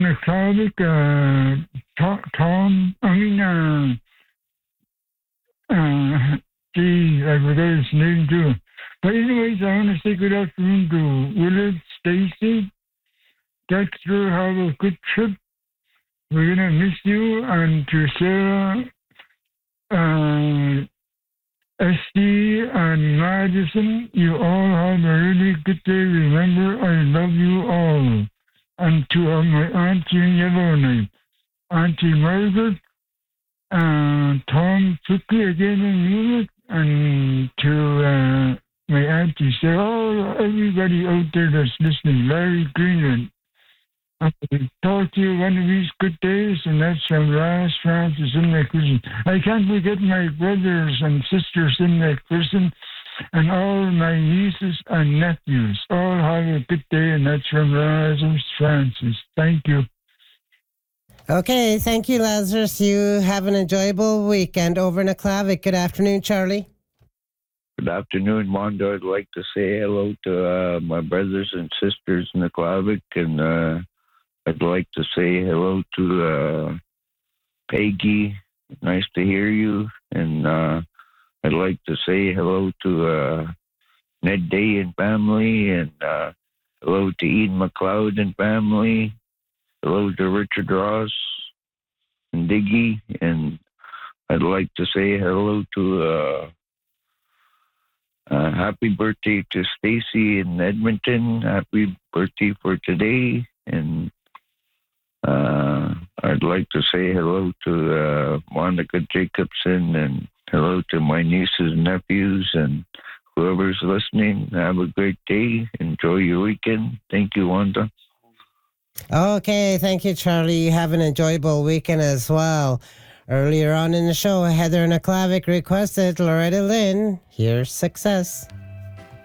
McCulloch, Tom, gee, I forgot his name too. But anyways, I want to say good afternoon to Willard, Stacy, Dexter. Have a good trip. We're gonna miss you, and to Sarah, SD, and Madison. You all have a really good day. Remember, I love you all. And to my auntie in Yellowknife, Auntie Margaret, Tom Cookie again in Munich, and to my auntie Sarah, everybody out there that's listening, Larry Greenland. I will talk to you one of these good days, and that's from Last Francis in my prison. I can't forget my brothers and sisters in my prison, and all my nieces and nephews. All have a good day, and that's from Lazarus Francis. Thank you. Okay, thank you, Lazarus. You have an enjoyable weekend over in Aklavik. Good afternoon, Charlie. Good afternoon, Wanda. I'd like to say hello to my brothers and sisters in Aklavik, and I'd like to say hello to Peggy. Nice to hear you. And I'd like to say hello to Ned Day and family, and hello to Ian McLeod and family. Hello to Richard Ross and Diggy. And I'd like to say hello to happy birthday to Stacy in Edmonton. Happy birthday for today. And I'd like to say hello to Monica Jacobson, and hello to my nieces and nephews, and whoever's listening. Have a great day. Enjoy your weekend. Thank you, Wanda. Okay, thank you, Charlie. You have an enjoyable weekend as well. Earlier on in the show, Heather and Aklavik requested Loretta Lynn. Here's Success.